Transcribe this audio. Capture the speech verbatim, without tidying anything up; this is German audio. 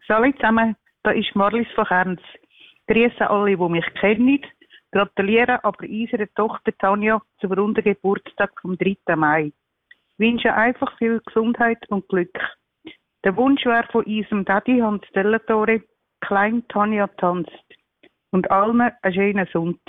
Salut zusammen, da ist Marlies von Kerns. Grüße alle, die mich kennen. Gratuliere aber unserer Tochter Tanja zum runden Geburtstag vom dritten Mai. Wünsche einfach viel Gesundheit und Glück. Der Wunsch wäre von unserem Daddy Hans Dellatore, Klein Tanja tanzt. Und allen einen schönen Sonntag.